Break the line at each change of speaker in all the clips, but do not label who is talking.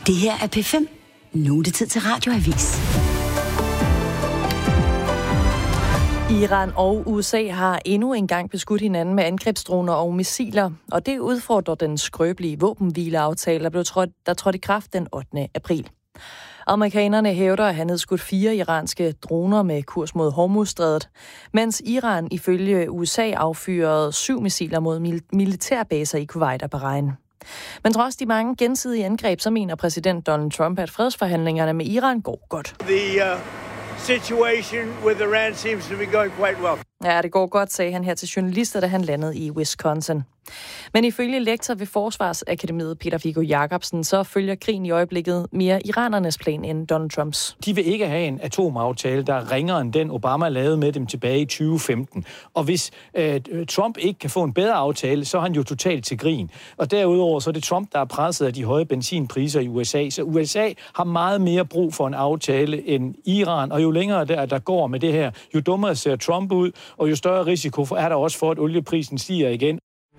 Det her er P5. Nu er det tid til Radioavis.
Iran og USA har endnu engang beskudt hinanden med angrebsdroner og missiler, og det udfordrer den skrøbelige våbenhvileaftale, der trådte i kraft den 8. april. Amerikanerne hævder at have nedskudt 4 iranske droner med kurs mod Hormuzstrædet, mens Iran ifølge USA affyrede 7 missiler mod militærbaser i Kuwait og Bahrain. Men trods de mange gensidige angreb, så mener præsident Donald Trump, at fredsforhandlingerne med Iran går godt.
Situation with Iran seems to be going quite well.
Ja, det går godt, sagde han her til journalister, da han landede i Wisconsin. Men ifølge lektor ved Forsvarsakademiet Peter Viggo Jacobsen, så følger krigen i øjeblikket mere iranernes plan end Donald Trumps.
De vil ikke have en atomaftale, der er ringere end den Obama lavede med dem tilbage i 2015. Og hvis Trump ikke kan få en bedre aftale, så er han jo totalt til grin. Og derudover så er det Trump, der er presset af de høje benzinpriser i USA. Så USA har meget mere brug for en aftale end Iran. Og jo længere der går med det her, jo dummere ser Trump ud, og jo større risiko er der også for, at olieprisen stiger igen.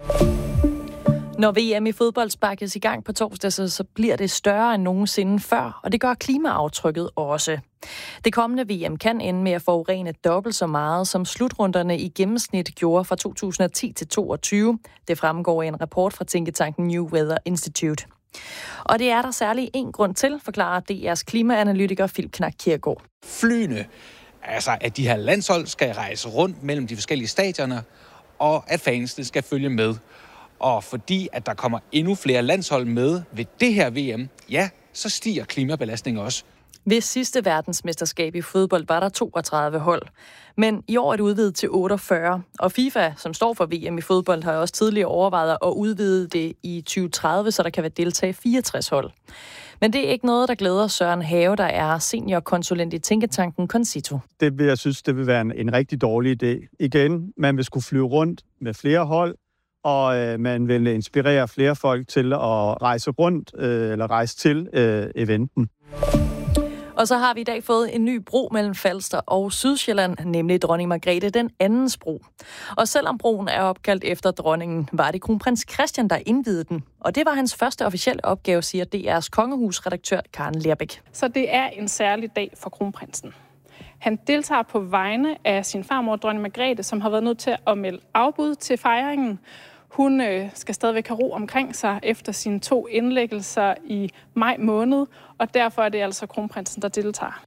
Når VM i fodbold sparkes i gang på torsdag, så bliver det større end nogensinde før, og det gør klimaaftrykket også. Det kommende VM kan ende med at forurene dobbelt så meget, som slutrunderne i gennemsnit gjorde fra 2010 til 2022. Det fremgår i en rapport fra tænketanken New Weather Institute. Og det er der særlig en grund til, forklarer DR's klimaanalytiker Philip Knak Kjærgaard.
Flyene, altså at de her landshold skal rejse rundt mellem de forskellige stadioner, og at fansene skal følge med. Og fordi at der kommer endnu flere landshold med ved det her VM, ja, så stiger klimabelastningen også.
Ved sidste verdensmesterskab i fodbold var der 32 hold. Men i år er det udvidet til 48. Og FIFA, som står for VM i fodbold, har også tidligere overvejet at udvide det i 2030, så der kan være deltage 64 hold. Men det er ikke noget, der glæder Søren Have, der er seniorkonsulent i tænketanken Concito.
Det vil jeg synes, det vil være en rigtig dårlig idé. Igen, man vil skulle flyve rundt med flere hold, og man vil inspirere flere folk til at rejse rundt eller rejse til eventen.
Og så har vi i dag fået en ny bro mellem Falster og Sydsjælland, nemlig Dronning Margrethe den andens bro. Og selvom broen er opkaldt efter dronningen, var det kronprins Christian, der indviede den. Og det var hans første officielle opgave, siger DR's kongehusredaktør Karen Lerbæk.
Så det er en særlig dag for kronprinsen. Han deltager på vegne af sin farmor, dronning Margrethe, som har været nødt til at melde afbud til fejringen. Hun skal stadigvæk have ro omkring sig efter sine 2 indlæggelser i maj måned, og derfor er det altså kronprinsen, der deltager.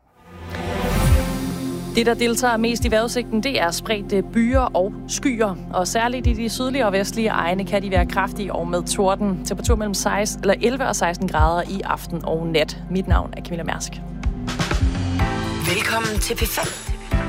Det, der deltager mest i vejrudsigten, det er spredte byer og skyer. Og særligt i de sydlige og vestlige egne kan de være kraftige og med torden. Temperatur mellem 11 og 16 grader i aften og nat. Mit navn er Camilla Mærsk.
Velkommen til P5.